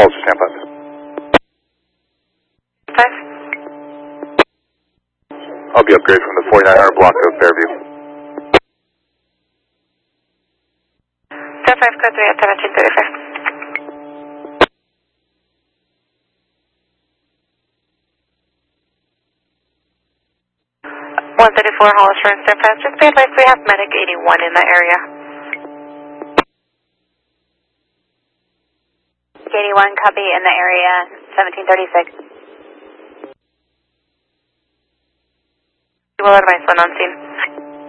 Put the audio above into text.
calls to stand by. 5. I'll be upgraded from the 4900 block of Fairview. 5 code 3 at 1735. Hollis Run, San Francisco. Be advised we have Medic 81 in the area. 81 copy in the area, 1736. You will advise when on scene.